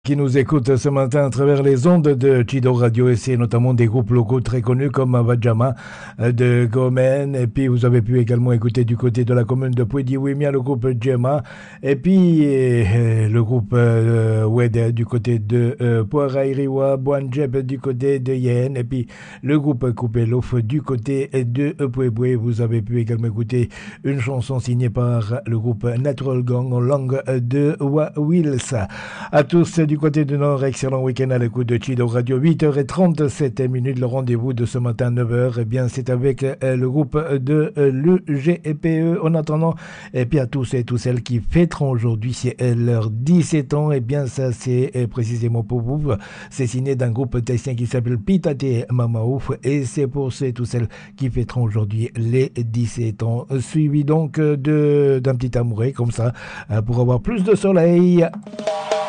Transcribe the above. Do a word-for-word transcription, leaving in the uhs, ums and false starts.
Qui nous écoutent ce matin à travers les ondes de Chido Radio et c'est notamment des groupes locaux très connus comme Vajama de Gomen, et puis vous avez pu également écouter du côté de la commune de Puedi-Wimia le groupe Djema, et puis euh, le groupe euh, Wed du côté de euh, Poirairiwa, Boanjeb du côté de Yen, et puis le groupe Coupelof du côté de Puebwe. Vous avez pu également écouter une chanson signée par le groupe Natural Gang en langue de Wils. À tous du côté du Nord, excellent week-end à l'écoute de Chido Radio. huit heures trente-sept minutes, le rendez-vous de ce matin neuf heures, eh bien c'est avec euh, le groupe de euh, l'E G P E. En attendant, et puis à tous et toutes celles qui fêteront aujourd'hui c'est euh, leurs dix-sept ans, et eh bien ça c'est euh, précisément pour vous. C'est signé d'un groupe tahitien qui s'appelle Pitate Mamaouf, et c'est pour ces toutes celles qui fêteront aujourd'hui les dix-sept ans. Suivi donc de d'un petit amoureux comme ça, pour avoir plus de soleil.